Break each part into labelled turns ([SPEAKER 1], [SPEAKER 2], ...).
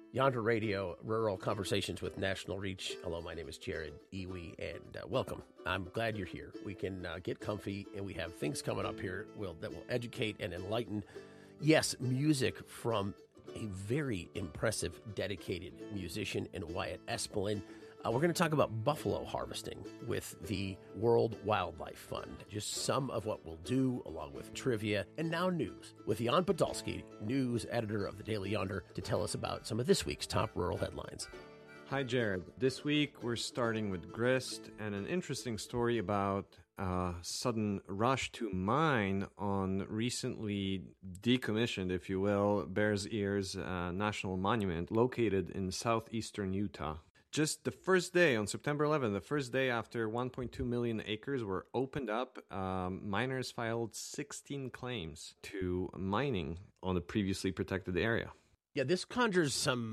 [SPEAKER 1] Yonder Radio, Rural Conversations with National Reach. Hello, my name is Jared Iwi, and welcome. I'm glad you're here. We can get comfy, and we have things coming up here that will educate and enlighten. Yes, music from a very impressive, dedicated musician in Wyatt Espelin. We're going to talk about buffalo harvesting with the World Wildlife Fund. Just some of what we'll do, along with trivia, and now news with Jan Podolsky, news editor of the Daily Yonder, to tell us about some of this week's top rural headlines.
[SPEAKER 2] Hi, Jared. This week we're starting with grist and an interesting story about a sudden rush to mine on recently decommissioned, if you will, Bears Ears National Monument located in southeastern Utah. Just the first day, on September 11th, the first day after 1.2 million acres were opened up, miners filed 16 claims to mining on the previously protected area.
[SPEAKER 1] Yeah, this conjures some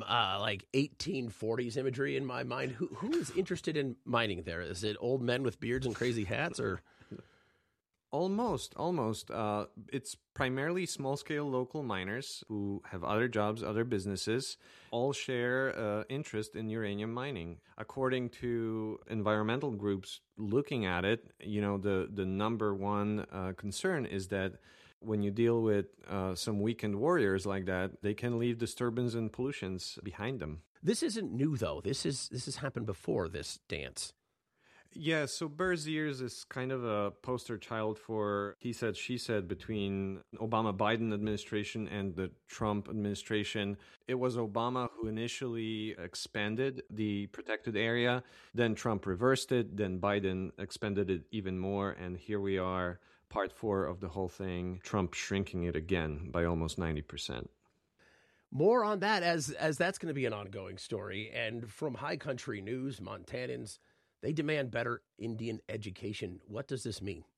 [SPEAKER 1] 1840s imagery in my mind. Who is interested in mining there? Is it old men with beards and crazy hats, or...?
[SPEAKER 2] Almost. It's primarily small-scale local miners who have other jobs, other businesses, all share interest in uranium mining. According to environmental groups looking at it, the number one concern is that when you deal with some weekend warriors like that, they can leave disturbance and pollutions behind them.
[SPEAKER 1] This isn't new, though. This has happened before, this dance.
[SPEAKER 2] Yeah, so Bears Ears is kind of a poster child for he said, she said between Obama-Biden administration and the Trump administration. It was Obama who initially expanded the protected area, then Trump reversed it, then Biden expanded it even more, and here we are, part 4 of the whole thing, Trump shrinking it again by almost 90%.
[SPEAKER 1] More on that as that's going to be an ongoing story. And from High Country News, Montanans, they demand better Indian education. What does this mean?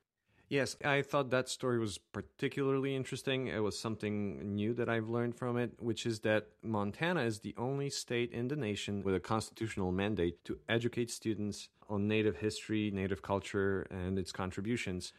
[SPEAKER 2] Yes, I thought that story was particularly interesting. It was something new that I've learned from it, which is that Montana is the only state in the nation with a constitutional mandate to educate students on Native history, Native culture, and its contributions.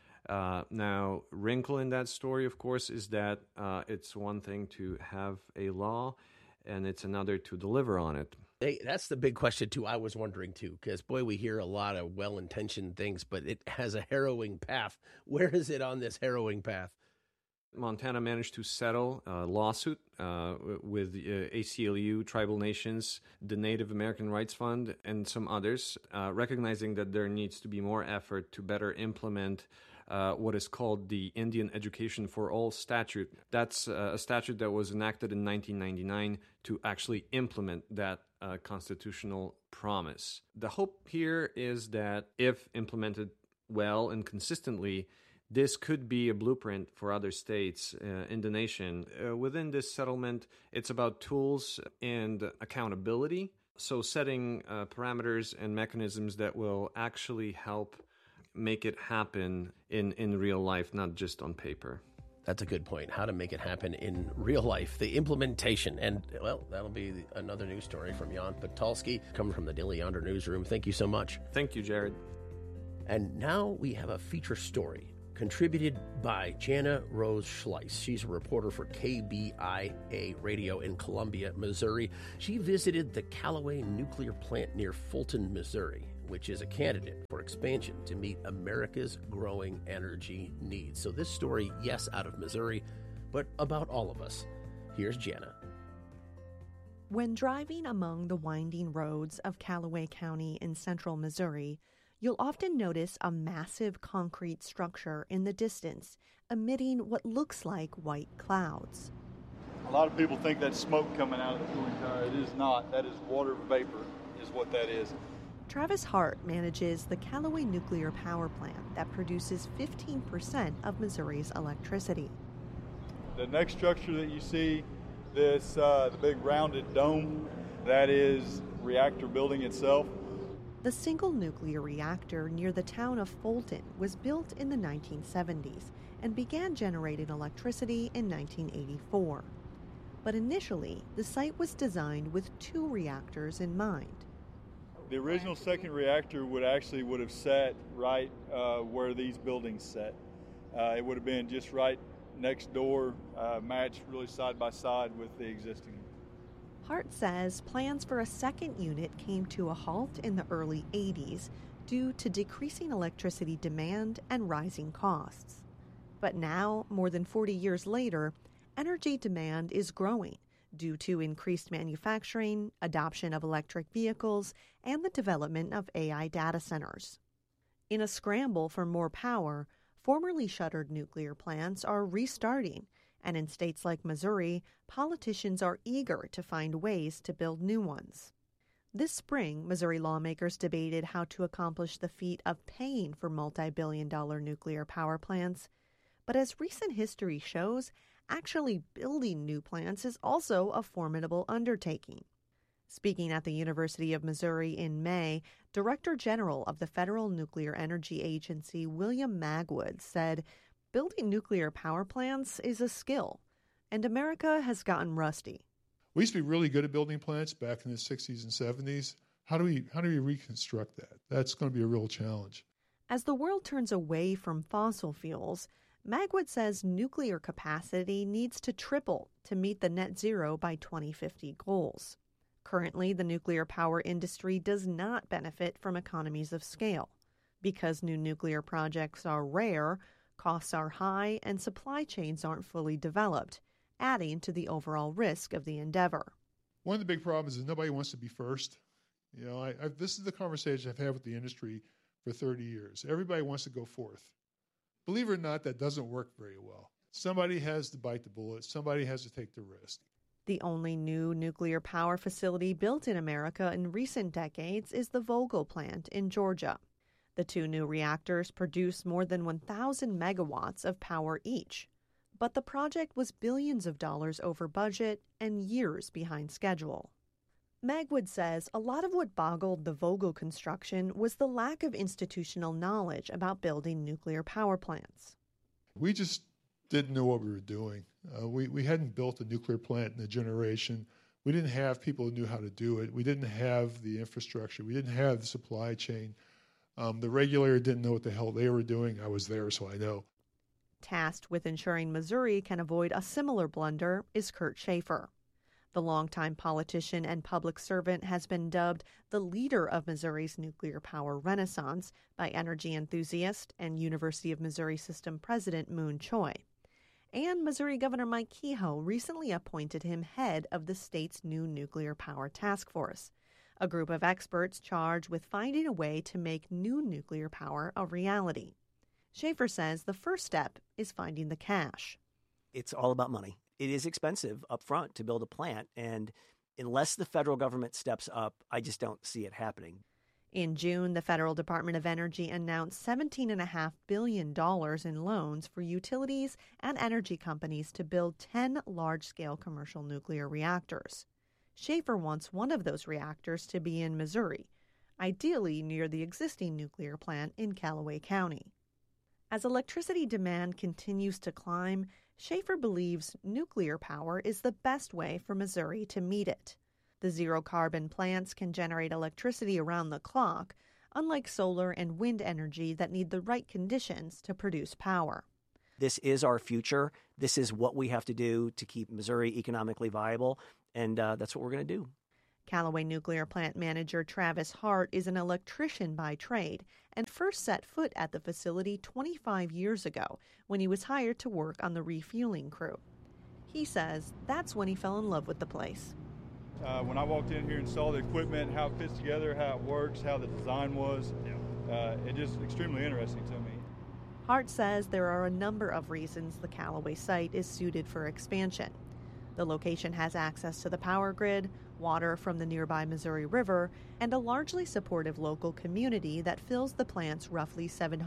[SPEAKER 2] Now, wrinkle in that story, of course, is that it's one thing to have a law, and it's another to deliver on it.
[SPEAKER 1] That's the big question, too. I was wondering, too, because, boy, we hear a lot of well-intentioned things, but it has a harrowing path. Where is it on this harrowing path?
[SPEAKER 2] Montana managed to settle a lawsuit with ACLU, Tribal Nations, the Native American Rights Fund, and some others, recognizing that there needs to be more effort to better implement what is called the Indian Education for All statute. That's a statute that was enacted in 1999 to actually implement that constitutional promise. The hope here is that if implemented well and consistently, this could be a blueprint for other states in the nation. Within this settlement, it's about tools and accountability. So setting parameters and mechanisms that will actually help make it happen in real life, not just on paper.
[SPEAKER 1] That's a good point. How to make it happen in real life, the implementation. And, well, that'll be another news story from Jan Podolsky, coming from the Daily Yonder newsroom. Thank you so much.
[SPEAKER 2] Thank you, Jared.
[SPEAKER 1] And now we have a feature story contributed by Jana Rose Schleiss. She's a reporter for KBIA Radio in Columbia, Missouri. She visited the Callaway nuclear plant near Fulton, Missouri, which is a candidate for expansion to meet America's growing energy needs. So this story, yes, out of Missouri, but about all of us. Here's Jana.
[SPEAKER 3] When driving among the winding roads of Callaway County in central Missouri, you'll often notice a massive concrete structure in the distance, emitting what looks like white clouds.
[SPEAKER 4] A lot of people think that's smoke coming out of the cooling tower. It is not. That is water vapor is what that is.
[SPEAKER 3] Travis Hart manages the Callaway Nuclear Power Plant that produces 15% of Missouri's electricity.
[SPEAKER 4] The next structure that you see, the big rounded dome, that is reactor building itself.
[SPEAKER 3] The single nuclear reactor near the town of Fulton was built in the 1970s and began generating electricity in 1984. But initially, the site was designed with 2 reactors in mind.
[SPEAKER 4] The original second reactor would have sat right where these buildings sat. It would have been just right next door, matched really side by side with the existing.
[SPEAKER 3] Hart says plans for a second unit came to a halt in the early 80s due to decreasing electricity demand and rising costs. But now, more than 40 years later, energy demand is growing due to increased manufacturing, adoption of electric vehicles, and the development of AI data centers. In a scramble for more power, formerly shuttered nuclear plants are restarting, and in states like Missouri, politicians are eager to find ways to build new ones. This spring, Missouri lawmakers debated how to accomplish the feat of paying for multi-billion-dollar nuclear power plants. But as recent history shows, actually building new plants is also a formidable undertaking. Speaking at the University of Missouri in May, Director General of the Federal Nuclear Energy Agency, William Magwood, said, "Building nuclear power plants is a skill, and America has gotten rusty."
[SPEAKER 5] We used to be really good at building plants back in the 60s and 70s. How do we reconstruct that? That's going to be a real challenge.
[SPEAKER 3] As the world turns away from fossil fuels, Magwood says nuclear capacity needs to triple to meet the net zero by 2050 goals. Currently, the nuclear power industry does not benefit from economies of scale. Because new nuclear projects are rare, costs are high, and supply chains aren't fully developed, adding to the overall risk of the endeavor.
[SPEAKER 5] One of the big problems is nobody wants to be first. You know, this is the conversation I've had with the industry for 30 years. Everybody wants to go fourth. Believe it or not, that doesn't work very well. Somebody has to bite the bullet. Somebody has to take the risk.
[SPEAKER 3] The only new nuclear power facility built in America in recent decades is the Vogtle plant in Georgia. The two new reactors produce more than 1,000 megawatts of power each. But the project was billions of dollars over budget and years behind schedule. Magwood says a lot of what boggled the Vogtle construction was the lack of institutional knowledge about building nuclear power plants.
[SPEAKER 5] We just didn't know what we were doing. We hadn't built a nuclear plant in a generation. We didn't have people who knew how to do it. We didn't have the infrastructure. We didn't have the supply chain. The regulator didn't know what the hell they were doing. I was there, so I know.
[SPEAKER 3] Tasked with ensuring Missouri can avoid a similar blunder is Kurt Schaefer. The longtime politician and public servant has been dubbed the leader of Missouri's nuclear power renaissance by energy enthusiast and University of Missouri System President Moon Choi. And Missouri Governor Mike Kehoe recently appointed him head of the state's new nuclear power task force, a group of experts charged with finding a way to make new nuclear power a reality. Schaefer says the first step is finding the cash.
[SPEAKER 6] It's all about money. It is expensive up front to build a plant, and unless the federal government steps up, I just don't see it happening.
[SPEAKER 3] In June, the Federal Department of Energy announced $17.5 billion in loans for utilities and energy companies to build 10 large-scale commercial nuclear reactors. Schaefer wants one of those reactors to be in Missouri, ideally near the existing nuclear plant in Callaway County. As electricity demand continues to climb, Schaefer believes nuclear power is the best way for Missouri to meet it. The zero-carbon plants can generate electricity around the clock, unlike solar and wind energy that need the right conditions to produce power.
[SPEAKER 6] This is our future. This is what we have to do to keep Missouri economically viable, and that's what we're going to do.
[SPEAKER 3] Callaway Nuclear Plant Manager Travis Hart is an electrician by trade and first set foot at the facility 25 years ago when he was hired to work on the refueling crew. He says that's when he fell in love with the place.
[SPEAKER 4] When I walked in here and saw the equipment, how it fits together, how it works, how the design was, it just extremely interesting to me.
[SPEAKER 3] Hart says there are a number of reasons the Callaway site is suited for expansion. The location has access to the power grid, water from the nearby Missouri River, and a largely supportive local community that fills the plant's roughly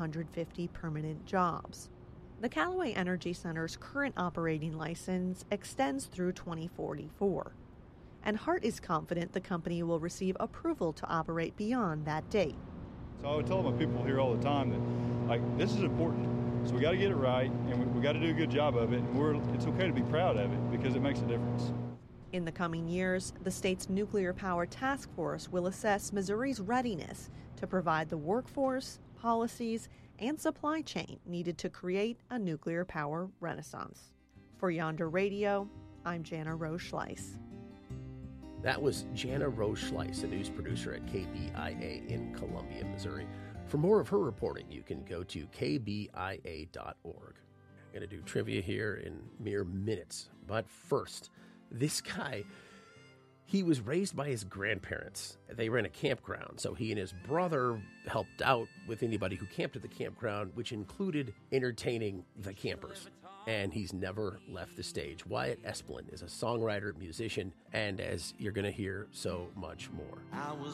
[SPEAKER 3] 750 permanent jobs. The Callaway Energy Center's current operating license extends through 2044. And Hart is confident the company will receive approval to operate beyond that date.
[SPEAKER 4] So I would tell my people here all the time that, this is important. So we got to get it right, and we got to do a good job of it. And it's okay to be proud of it because it makes a difference.
[SPEAKER 3] In the coming years, the state's nuclear power task force will assess Missouri's readiness to provide the workforce, policies, and supply chain needed to create a nuclear power renaissance. For Yonder Radio, I'm Jana Rose Schleiss.
[SPEAKER 1] That was Jana Rose Schleiss, a news producer at KBIA in Columbia, Missouri. For more of her reporting, you can go to kbia.org. I'm going to do trivia here in mere minutes. But first, this guy, he was raised by his grandparents. They ran a campground, so he and his brother helped out with anybody who camped at the campground, which included entertaining the campers. And he's never left the stage. Wyatt Esplin is a songwriter, musician, and as you're going to hear, so much more.
[SPEAKER 7] I was